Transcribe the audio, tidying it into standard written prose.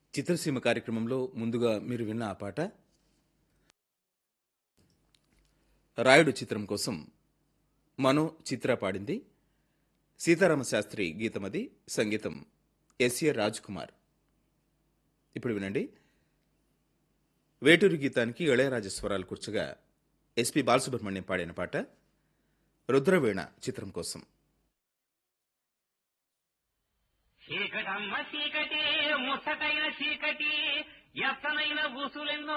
చిత్రసీమ కార్యక్రమంలో ముందుగా మీరు విన్న ఆ పాట రాయుడు చిత్రం కోసం మనో చిత్ర పాడింది. సీతారామ శాస్త్రి గీతమది, సంగీతం ఎస్ఏ రాజ్ కుమార్. ఇప్పుడు వినండి, వేటూరి గీతానికి ఇళయరాజా స్వరాలు కూర్చగా ఎస్పి బాలసుబ్రహ్మణ్యం పాడిన పాట రుద్రవీణ చిత్రం కోసం. చీకటమ్మ చీకటి, ముచ్చటైన చీకటి, ఎత్తనైన ఊసులెన్నో